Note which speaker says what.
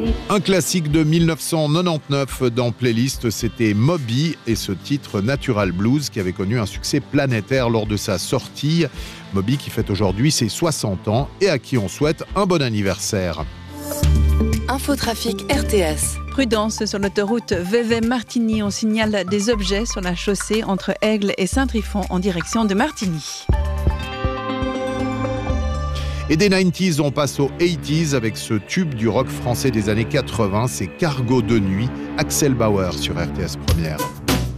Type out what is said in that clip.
Speaker 1: Un classique de 1999 dans Playlist, c'était Moby et ce titre Natural Blues qui avait connu un succès planétaire lors de sa sortie. Moby qui fête aujourd'hui ses 60 ans et à qui on souhaite un bon anniversaire.
Speaker 2: Infotrafic RTS.
Speaker 3: Prudence sur l'autoroute Vevey-Martigny. On signale des objets sur la chaussée entre Aigle et Saint-Trifon en direction de Martigny.
Speaker 1: Et des 90s, on passe aux 80s avec ce tube du rock français des années 80, c'est Cargo de nuit, Axel Bauer sur RTS Première.